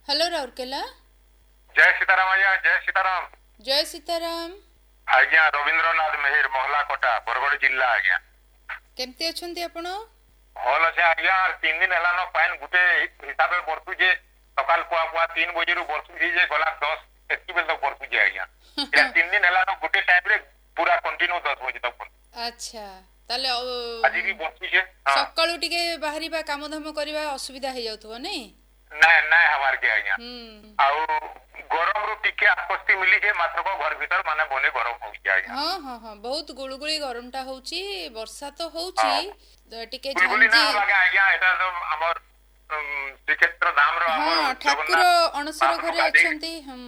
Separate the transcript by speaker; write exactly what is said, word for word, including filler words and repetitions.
Speaker 1: Hello Rourkela.
Speaker 2: जय सीताराम आज्ञा, जय सीताराम।
Speaker 1: जय सीताराम।
Speaker 2: आज्ञा रवींद्रनाथ मेहर महला कोटा बरगड़ जिला आज्ञा।
Speaker 1: केमती अछंती आपण?
Speaker 2: भल अच्छे आज्ञा। तीन दिन हेलानो पाइन गुटे हिसाब से बरसु जे सकाल पुआ पुआ तीन बजे रु बरसु जे गला दस एतकी बेल तक बरसु जे आज्ञा। या तीन दिन हेलानो गुटे टाइम रे पूरा कंटिन्यू दस बजे तक।
Speaker 1: अच्छा ताले
Speaker 2: आज भी बरसु जे
Speaker 1: सकाळू टिके बाहरिबा काम धाम करबा असुविधा हे जाउथबो नै?
Speaker 2: नाय नाय हमार के आज्ञा। आउ गरम रु टिके आस्वस्ति मिली जे मात्र को घर भीतर माने बने गरम हो जाय। हां
Speaker 1: हां हां बहुत गुळगुळी गरमटा होउची, वर्षा तो होउची टिके
Speaker 2: झांजी ना लागे आज्ञा। एटा तो हमर श्रीक्षेत्र धाम रो हमर
Speaker 1: ठाकुर अणसर घरे अछंती।